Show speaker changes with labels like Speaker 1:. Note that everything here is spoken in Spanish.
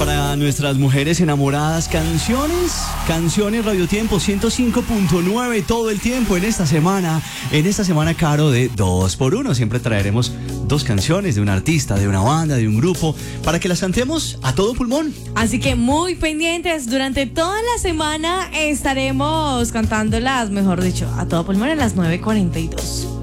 Speaker 1: para nuestras mujeres enamoradas. Canciones Radio Tiempo 105.9 todo el tiempo en esta semana, Caro, de 2x1. Siempre traeremos 2 canciones de un artista, de una banda, de un grupo, para que las cantemos a todo pulmón.
Speaker 2: Así que muy pendientes, durante toda la semana estaremos cantándolas, mejor dicho, a todo pulmón a las 9:42.